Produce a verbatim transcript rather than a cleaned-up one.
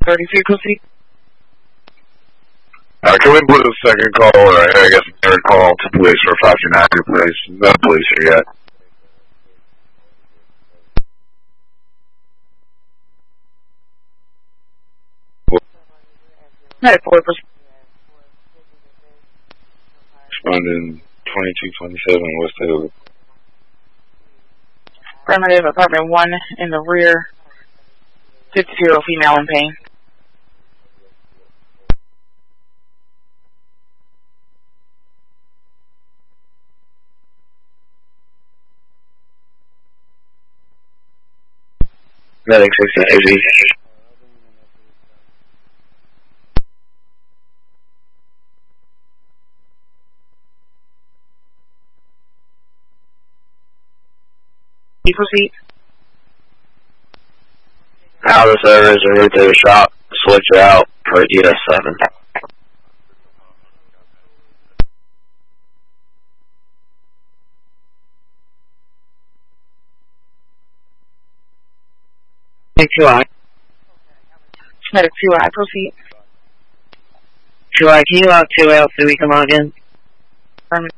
thirty-three, proceed. Uh, can we put a second call, or I guess a third call to police for five two nine, please? No police here yet. ninety-four, proceed. Responding twenty-two twenty-seven West Hill. Affirmative, apartment one in the rear, fifty-year-old female in pain. Medic sixteen eighty. Proceed. Out of service and route to the shop. Switch out for E S seven. two I. Medic two I, proceed. two I, can you log two L so we can log in? Affirmative.